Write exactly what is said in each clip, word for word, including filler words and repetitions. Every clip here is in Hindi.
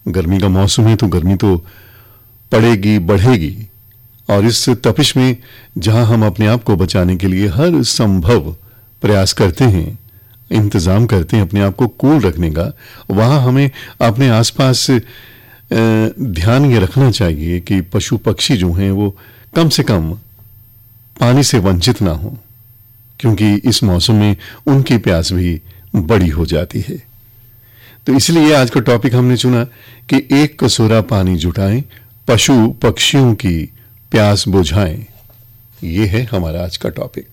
गर्मी का मौसम है तो गर्मी तो पड़ेगी, बढ़ेगी, और इस तपिश में जहां हम अपने आप को बचाने के लिए हर संभव प्रयास करते हैं, इंतज़ाम करते हैं अपने आप को कूल रखने का, वहां हमें अपने आसपास ध्यान ये रखना चाहिए कि पशु पक्षी जो हैं वो कम से कम पानी से वंचित ना हो, क्योंकि इस मौसम में उनकी प्यास भी बड़ी हो जाती है। तो इसलिए आज का टॉपिक हमने चुना कि एक कटोरा पानी जुटाएं, पशु पक्षियों की प्यास बुझाएं। ये है हमारा आज का टॉपिक।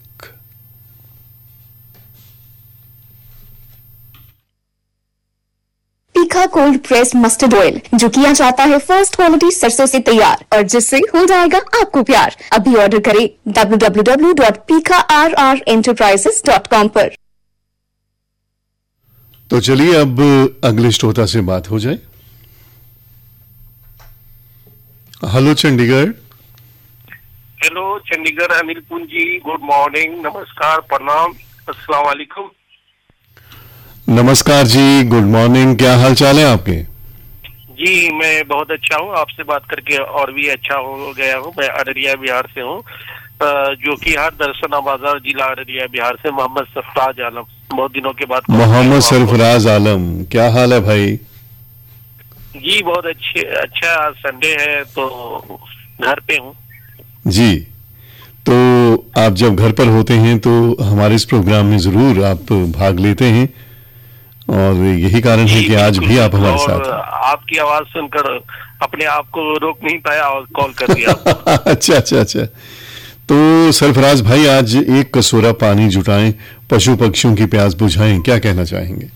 पीका कोल्ड प्रेस मस्टर्ड ऑयल, जो किया जाता है फर्स्ट क्वालिटी सरसों से तैयार और जिससे हो जाएगा आपको प्यार। अभी ऑर्डर करें डब्ल्यू डब्ल्यू डब्ल्यू डॉट पीका are are enterprises dot com पर। तो चलिए अब अगले श्रोता से बात हो जाए। हेलो चंडीगढ़। हेलो चंडीगढ़, अनिल पुंजी, गुड मॉर्निंग, नमस्कार, प्रणाम, अस्सलाम वालेकुम। नमस्कार जी, गुड मॉर्निंग, क्या हाल चाल है आपके? जी मैं बहुत अच्छा हूँ, आपसे बात करके और भी अच्छा हो गया हूँ। मैं अररिया बिहार से हूँ, जो कि हर दर्शना बाजार, जिला अररिया बिहार से मोहम्मद सरफराज आलम। बहुत दिनों के बाद मोहम्मद सरफराज आलम, क्या हाल है भाई? जी बहुत अच्छे, अच्छा, संडे है तो घर पे हूँ जी। तो आप जब घर पर होते हैं तो हमारे इस प्रोग्राम में जरूर आप भाग लेते हैं, और यही कारण है कि आज भी आप हमारे साथ हैं। आपकी आवाज सुनकर अपने आप को रोक नहीं पाया और कॉल कर दिया। अच्छा अच्छा अच्छा। तो सरफराज भाई, आज एक कटोरा पानी जुटाएं, पशु पक्षियों की प्यास बुझाएं, क्या कहना चाहेंगे?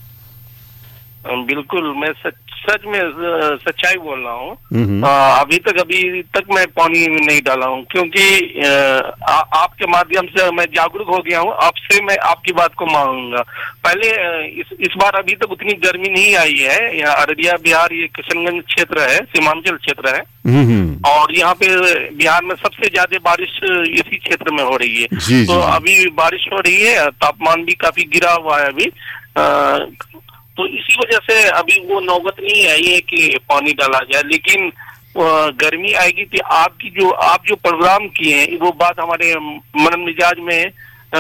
बिल्कुल, मैं सच सच में सच्चाई बोल रहा हूँ। अभी तक अभी तक मैं पानी नहीं डाला हूँ, क्योंकि आ, आपके माध्यम से मैं जागरूक हो गया हूँ। आपसे मैं आपकी बात को मानूंगा। पहले इस इस बार अभी तक उतनी गर्मी नहीं आई है। यहाँ अररिया बिहार ये किशनगंज क्षेत्र है, सीमांचल क्षेत्र है, और यहाँ पे बिहार में सबसे ज्यादा बारिश इसी क्षेत्र में हो रही है। जी, तो जी, अभी बारिश हो रही है, तापमान भी काफी गिरा हुआ है अभी, आ, तो इसी वजह से अभी वो नौबत नहीं आई है कि पानी डाला जाए। लेकिन गर्मी आएगी तो आपकी जो आप जो प्रोग्राम किए हैं वो बात हमारे मन मिजाज में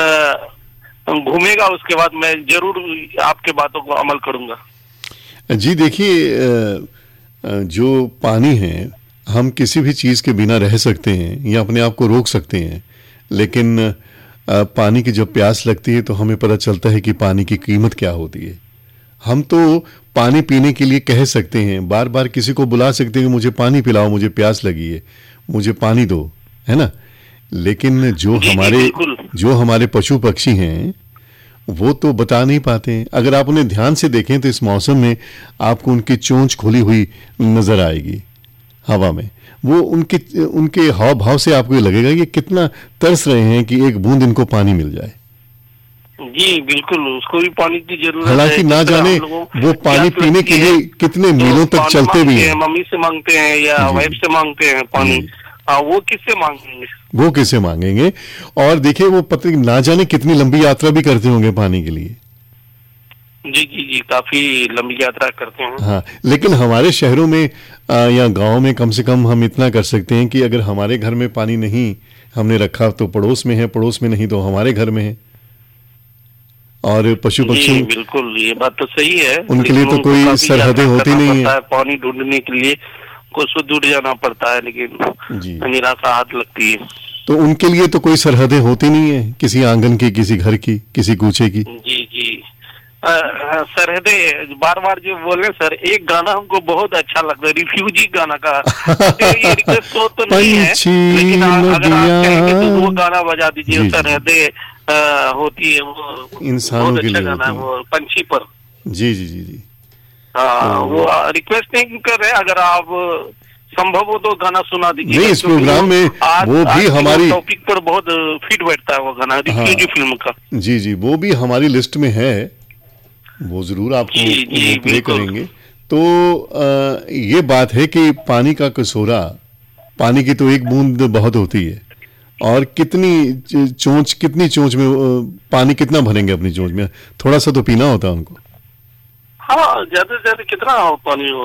घूमेगा। उसके बाद मैं जरूर आपके बातों को अमल करूंगा। जी देखिए, जो पानी है, हम किसी भी चीज के बिना रह सकते हैं या अपने आप को रोक सकते हैं, लेकिन पानी की जब प्यास लगती है तो हमें पता चलता है कि पानी की कीमत क्या होती है। हम तो पानी पीने के लिए कह सकते हैं, बार बार किसी को बुला सकते हैं कि मुझे पानी पिलाओ, मुझे प्यास लगी है, मुझे पानी दो, है ना? लेकिन जो हमारे जो हमारे पशु पक्षी हैं वो तो बता नहीं पाते हैं। अगर आप उन्हें ध्यान से देखें तो इस मौसम में आपको उनकी चोंच खुली हुई नजर आएगी हवा में। वो उनके उनके हाव भाव से आपको ये लगेगा कि कितना तरस रहे हैं कि एक बूंद इनको पानी मिल जाए। जी बिल्कुल, उसको भी पानी की जरूरत है। हालांकि ना जाने वो पानी पीने के लिए कितने मीलों तक चलते भी हैं। मम्मी से मांगते हैं या वाइफ से मांगते हैं पानी, आ, वो किससे मांगेंगे? वो किससे मांगेंगे? और देखिए, वो पता ना जाने कितनी लंबी यात्रा भी करते होंगे पानी के लिए। जी जी जी, काफी लंबी यात्रा करते हैं। हाँ, लेकिन हमारे शहरों में आ, या गांव में कम से कम हम इतना कर सकते हैं कि अगर हमारे घर में पानी नहीं हमने रखा तो पड़ोस में है, पड़ोस में नहीं तो हमारे घर में है। और पशु पक्षी, बिल्कुल ये बात तो सही है, उनके लिए तो कोई सरहदें होती नहीं है। पानी ढूंढने के लिए कुछ दूर जाना पड़ता है, लेकिन निराशा हाथ लगती है। तो उनके लिए तो कोई सरहदें होती नहीं है, किसी आंगन की, किसी घर की, किसी कूचे की। जी जी, सरहदें बार बार जो बोले सर, एक गाना हमको बहुत अच्छा लगता है, रिफ्यूजी गाना का। ये रिक्वेस्ट तो, तो नहीं है, लेकिन अगर आप कहेंगे तो वो गाना बजा दीजिए। सरहदें होती है वो इंसानों के लिए, गाना है वो, पंछी पर। जी जी जी जी, हाँ, वो रिक्वेस्ट नहीं कर रहे, अगर आप संभव हो तो गाना सुना दीजिए। नहीं, इस प्रोग्राम में वो भी हमारी टॉपिक पर बहुत फिट बैठता है वो गाना, रिफ्यूजी फिल्म का। जी जी, वो भी हमारी लिस्ट में है, वो जरूर आपको प्ले करेंगे। तो आ, ये बात है कि पानी का कटोरा, पानी की तो एक बूंद बहुत होती है, और कितनी चोंच, कितनी चोंच में पानी कितना भरेंगे अपनी चोंच में? थोड़ा सा तो पीना होता है उनको। हाँ, ज्यादा से ज्यादा कितना पानी हो